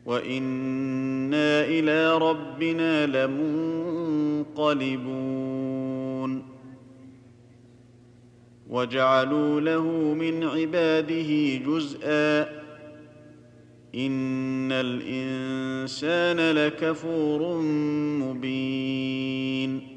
وإنا إلى ربنا لمنقلبون وجعلوا له من عباده جزءا إن الإنسان لكفور مبين